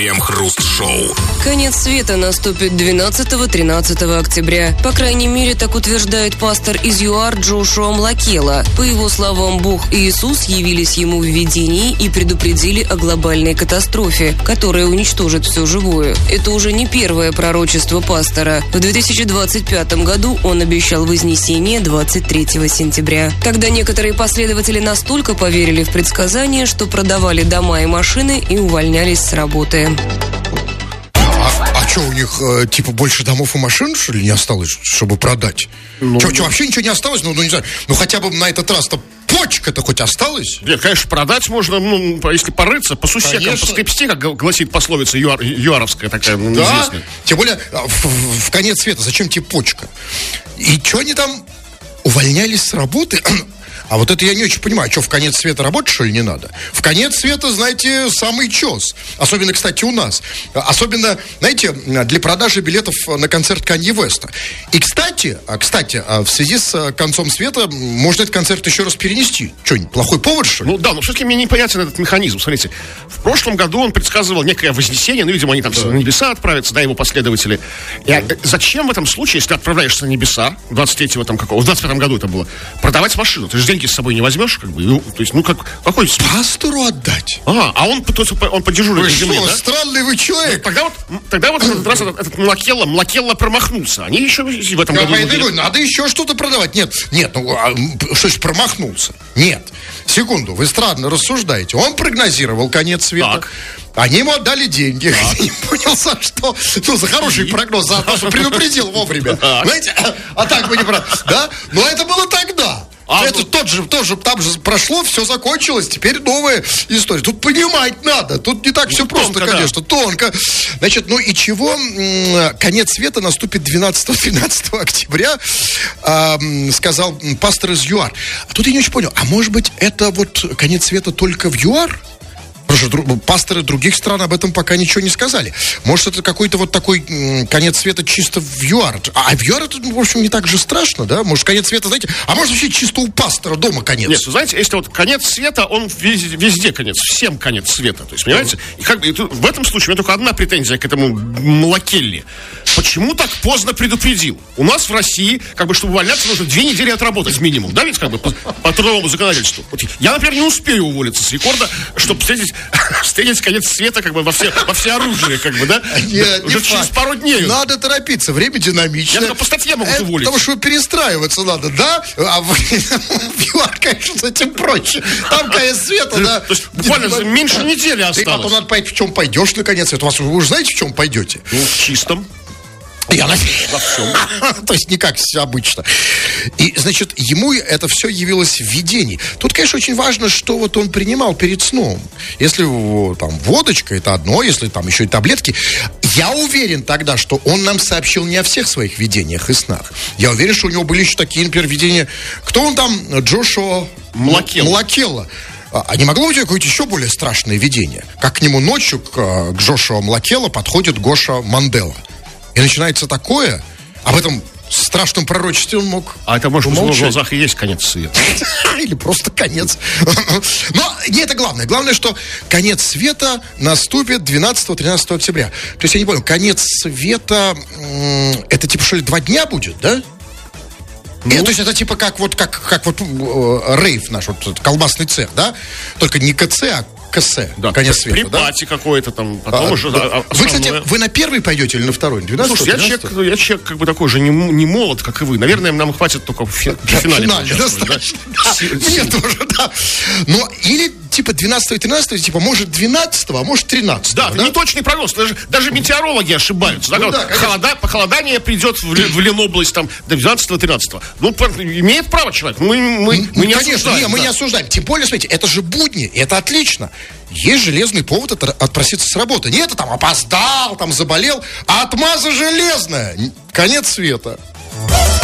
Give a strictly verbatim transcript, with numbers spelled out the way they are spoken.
Крем-хруст-шоу. Конец света наступит двенадцатого-тринадцатого октября. По крайней мере, так утверждает пастор из ЮАР Джошуа Млакела. По его словам, Бог и Иисус явились ему в видении и предупредили о глобальной катастрофе, которая уничтожит все живое. Это уже не первое пророчество пастора. В две тысячи двадцать пятом году он обещал вознесение двадцать третьего сентября. Тогда некоторые последователи настолько поверили в предсказание, что продавали дома и машины и увольнялись с работы. А, а что, у них, э, типа, больше домов и машин, что ли, не осталось, чтобы продать? Ну, что, что, вообще ничего не осталось? Ну, ну, не знаю, ну, хотя бы на этот раз-то почка-то хоть осталась? Нет, конечно, продать можно, ну, если порыться, по сусекам, конечно. Поскребсти, как гласит пословица юар, юаровская такая, ну, да, известная. Тем более, в, в конец света, зачем тебе почка? И что они там увольнялись с работы? А вот это я не очень понимаю, что в конец света работать, что ли, не надо? В конец света, знаете, самый чес. Особенно, кстати, у нас. Особенно, знаете, для продажи билетов на концерт Канье Уэста. И, кстати, кстати, в связи с концом света можно этот концерт еще раз перенести. Что, плохой повод, что ли? Ну да, но все-таки мне непонятен этот механизм. Смотрите, в прошлом году он предсказывал некое вознесение, ну, видимо, они там да. на небеса отправятся, да, его последователи. И, а, зачем в этом случае, если ты отправляешься на небеса, двадцать третьего там какого, в двадцать пятом году это было, продавать машину? Ты же деньги с собой не возьмешь, как бы, ну, то есть, ну, как, какой... Пастору отдать? Ага, а он, то есть, он подежурит на земле, что, да? Странный вы человек. Ну, тогда вот, тогда вот этот раз этот, этот Млакела, Млакела промахнулся. Они еще в этом году... Говорю, надо еще что-то продавать. Нет, нет, ну, а, что ж промахнулся? Нет. Секунду, вы странно рассуждаете. Он прогнозировал конец света. Так. Они ему отдали деньги. Я не понял, за что. Ну, за хороший прогноз, за то, что предупредил вовремя. Знаете, а так бы не про... Да? Но это было тогда. А, это ну... тот же, тоже, там же прошло, все закончилось, теперь новая история. Тут понимать надо, тут не так ну, все тонко, просто, конечно, да. тонко. Значит, ну и чего? Конец света наступит двенадцатого-тринадцатого октября, э, сказал пастор из ЮАР. А тут я не очень понял, а может быть это вот конец света только в ЮАР? Потому что пасторы других стран об этом пока ничего не сказали. Может, это какой-то вот такой м, конец света чисто в ЮАР. А в ЮАР это, в общем, не так же страшно, да? Может, конец света, знаете, а может, вообще чисто у пастора дома конец? Нет, знаете, если вот конец света, он везде, везде конец, всем конец света. То есть, понимаете? И как бы, и тут, в этом случае у меня только одна претензия к этому Млакелле. Почему так поздно предупредил? У нас в России, как бы, чтобы увольняться, нужно две недели отработать минимум. Да, ведь, как бы, по, по трудовому законодательству. Вот я, например, не успею уволиться с рекорда, чтобы встретить... Встретить конец света, как бы, во все, во все оружие, как бы, да? Нет, уже не через факт. пару дней. Надо торопиться, время динамичное. Я только по статье могут это, уволить. Потому что перестраиваться надо, да? А в ЮАР, конечно, с этим проще. Там конец света, да? То есть буквально меньше недели осталось. А потом надо понять, в чем пойдешь на конец света. Вы уже знаете, в чем пойдете? Ну, в чистом. Я надеюсь. Во всем. То есть не как обычно. И, значит, ему это все явилось в видении. Тут, конечно, очень важно, что вот он принимал перед сном. Если там водочка, это одно, если там еще и таблетки. Я уверен тогда, что он нам сообщил не о всех своих видениях и снах. Я уверен, что у него были еще такие, например, видения. Кто он там? Джошуа Млакела. Млакела. А не могло быть какое-то еще более страшное видение? Как к нему ночью, к, к Джошуа Млакела, подходит Гоша Мандела. И начинается такое, об этом страшном пророчестве он мог А это, может, умолчать. в его глазах и есть конец света. Или просто конец. Но не это главное. Главное, что конец света наступит двенадцатого-тринадцатого октября. То есть я не понял, конец света, это типа что ли два дня будет, да? Ну, это, то есть это типа как вот, как, как вот э, рейв наш, вот колбасный цех, да? Только не КЦ, а КС, да, конец света, при да? пати какой-то там, потом а, уже... Да. Вы, кстати, вы на первый пойдете или на второй? двенадцатого, Слушай, я человек, я человек как бы такой же, не, не молод, как и вы. Наверное, нам хватит только в фи- финале. Финале, достаточно. Да? Да. Мне тоже, да. Но или типа двенадцатого и тринадцатого, типа, может, двенадцатого, а может, тринадцатого. Да, да? не точный прогноз. Даже, даже метеорологи ошибаются. Ну, да, да, холода, похолодание придет в, в Ленобласть там до двенадцатого-тринадцатого. Ну, имеет право человек. Мы, мы, мы не Конечно, осуждаем. Не, мы да. не осуждаем. Тем более, смотрите, это же будни, и это отлично. Есть железный повод от, отпроситься с работы. Не это там опоздал, там заболел, а отмаза железная. Конец света.